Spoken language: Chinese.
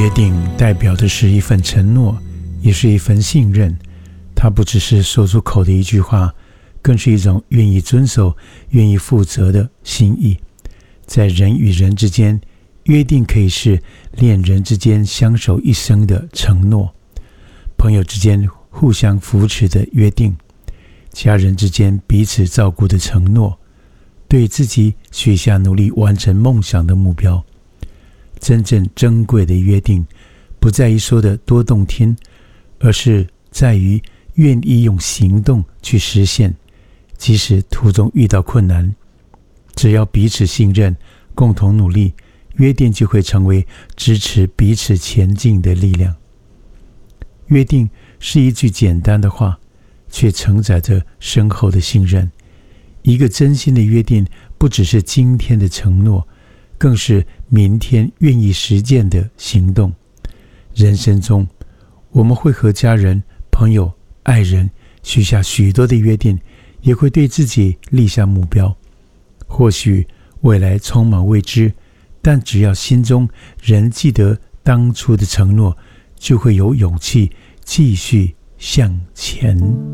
约定代表的是一份承诺，也是一份信任。它不只是说出口的一句话，更是一种愿意遵守、愿意负责的心意。在人与人之间，约定可以是恋人之间相守一生的承诺，朋友之间互相扶持的约定，家人之间彼此照顾的承诺，对自己许下努力完成梦想的目标。真正珍贵的约定，不在于说的多动听，而是在于愿意用行动去实现。即使途中遇到困难，只要彼此信任，共同努力，约定就会成为支持彼此前进的力量。约定是一句简单的话，却承载着深厚的信任。一个真心的约定，不只是今天的承诺，更是明天愿意实践的行动。人生中，我们会和家人、朋友、爱人许下许多的约定，也会对自己立下目标。或许未来充满未知，但只要心中仍记得当初的承诺，就会有勇气继续向前。